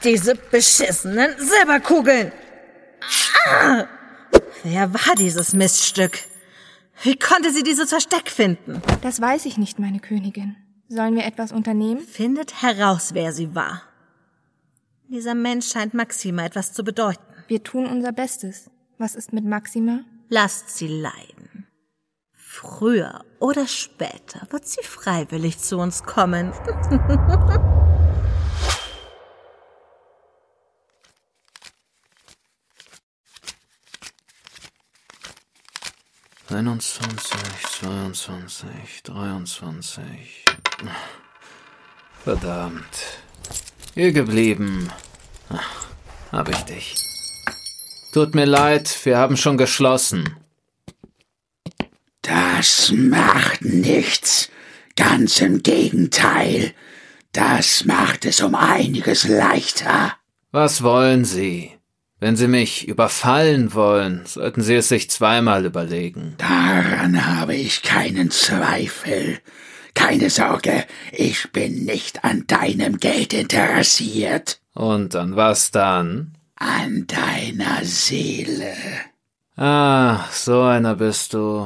diese beschissenen Silberkugeln! Ah! Wer war dieses Miststück? Wie konnte sie dieses Versteck finden? Das weiß ich nicht, meine Königin. Sollen wir etwas unternehmen? Findet heraus, wer sie war. Dieser Mensch scheint Maxima etwas zu bedeuten. Wir tun unser Bestes. Was ist mit Maxima? Lasst sie leiden. Früher oder später wird sie freiwillig zu uns kommen. 21, 22, 23. Verdammt. Hier geblieben. Hab ich dich. Tut mir leid, wir haben schon geschlossen. Das macht nichts. Ganz im Gegenteil. Das macht es um einiges leichter. Was wollen Sie? Wenn Sie mich überfallen wollen, sollten Sie es sich zweimal überlegen. Daran habe ich keinen Zweifel. Keine Sorge, ich bin nicht an deinem Geld interessiert. Und an was dann? An deiner Seele. Ah, so einer bist du.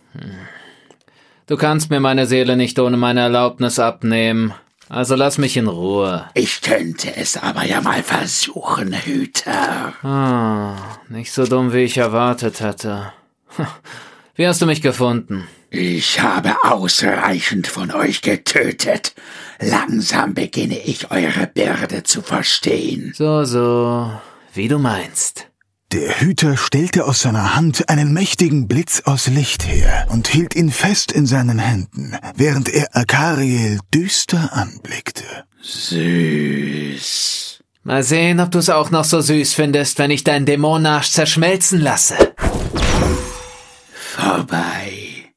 Du kannst mir meine Seele nicht ohne meine Erlaubnis abnehmen. Also lass mich in Ruhe. Ich könnte es aber ja mal versuchen, Hüter. Nicht so dumm, wie ich erwartet hatte. Wie hast du mich gefunden? Ich habe ausreichend von euch getötet. Langsam beginne ich eure Bürde zu verstehen. So, wie du meinst. Der Hüter stellte aus seiner Hand einen mächtigen Blitz aus Licht her und hielt ihn fest in seinen Händen, während er Akariel düster anblickte. Süß. Mal sehen, ob du es auch noch so süß findest, wenn ich deinen Dämonenarsch zerschmelzen lasse. Vorbei.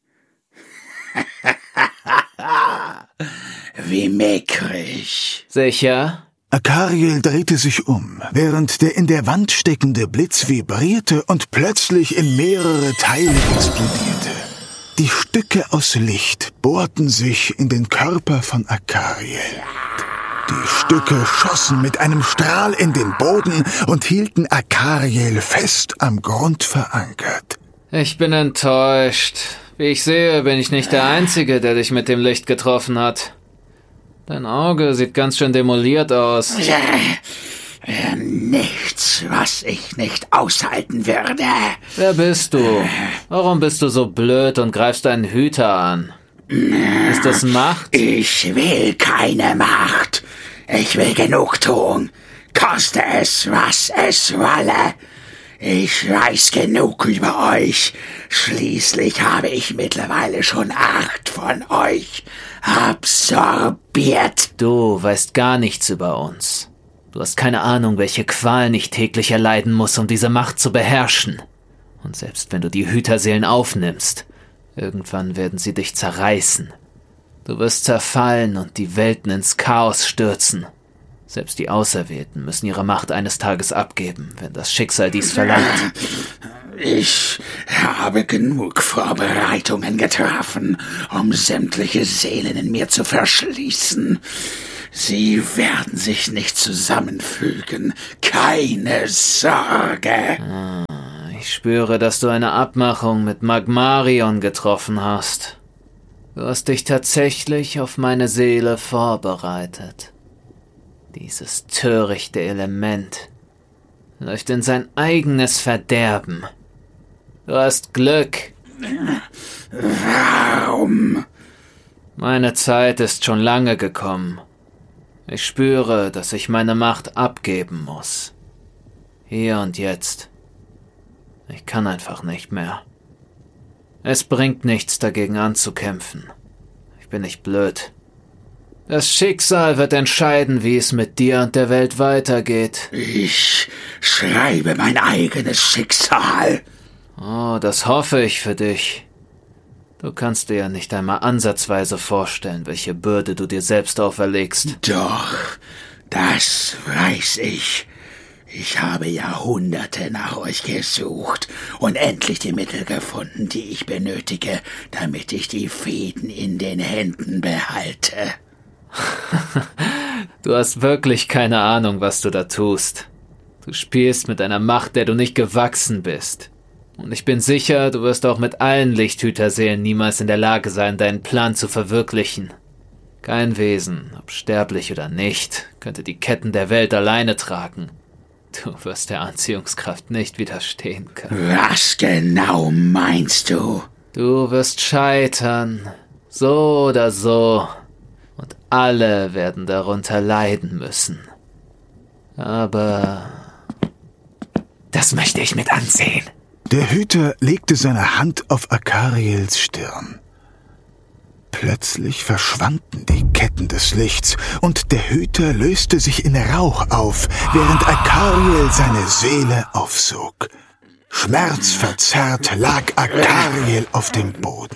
Wie mickrig. Sicher? Akariel drehte sich um, während der in der Wand steckende Blitz vibrierte und plötzlich in mehrere Teile explodierte. Die Stücke aus Licht bohrten sich in den Körper von Akariel. Die Stücke schossen mit einem Strahl in den Boden und hielten Akariel fest am Grund verankert. Ich bin enttäuscht. Wie ich sehe, bin ich nicht der Einzige, der dich mit dem Licht getroffen hat. Dein Auge sieht ganz schön demoliert aus. Nichts, was ich nicht aushalten würde. Wer bist du? Warum bist du so blöd und greifst einen Hüter an? Ist das Macht? Ich will keine Macht. Ich will Genugtuung. Koste es, was es wolle. Ich weiß genug über euch. Schließlich habe ich mittlerweile schon 8 von euch absorbiert. Du weißt gar nichts über uns. Du hast keine Ahnung, welche Qualen ich täglich erleiden muss, um diese Macht zu beherrschen. Und selbst wenn du die Hüterseelen aufnimmst, irgendwann werden sie dich zerreißen. Du wirst zerfallen und die Welten ins Chaos stürzen. Selbst die Auserwählten müssen ihre Macht eines Tages abgeben, wenn das Schicksal dies verlangt. Ich habe genug Vorbereitungen getroffen, um sämtliche Seelen in mir zu verschließen. Sie werden sich nicht zusammenfügen. Keine Sorge. Ich spüre, dass du eine Abmachung mit Magmarion getroffen hast. Du hast dich tatsächlich auf meine Seele vorbereitet. Dieses törichte Element läuft in sein eigenes Verderben. Du hast Glück. Warum? Meine Zeit ist schon lange gekommen. Ich spüre, dass ich meine Macht abgeben muss. Hier und jetzt. Ich kann einfach nicht mehr. Es bringt nichts, dagegen anzukämpfen. Ich bin nicht blöd. Das Schicksal wird entscheiden, wie es mit dir und der Welt weitergeht. Ich schreibe mein eigenes Schicksal. Oh, das hoffe ich für dich. Du kannst dir ja nicht einmal ansatzweise vorstellen, welche Bürde du dir selbst auferlegst. Doch, das weiß ich. Ich habe Jahrhunderte nach euch gesucht und endlich die Mittel gefunden, die ich benötige, damit ich die Fäden in den Händen behalte. Du hast wirklich keine Ahnung, was du da tust. Du spielst mit einer Macht, der du nicht gewachsen bist. Und ich bin sicher, du wirst auch mit allen Lichthüterseelen niemals in der Lage sein, deinen Plan zu verwirklichen. Kein Wesen, ob sterblich oder nicht, könnte die Ketten der Welt alleine tragen. Du wirst der Anziehungskraft nicht widerstehen können. Was genau meinst du? Du wirst scheitern, so oder so, und alle werden darunter leiden müssen. Aber das möchte ich mit ansehen. Der Hüter legte seine Hand auf Akariels Stirn. Plötzlich verschwanden die Ketten des Lichts und der Hüter löste sich in Rauch auf, während Akariel seine Seele aufsog. Schmerzverzerrt lag Akariel auf dem Boden.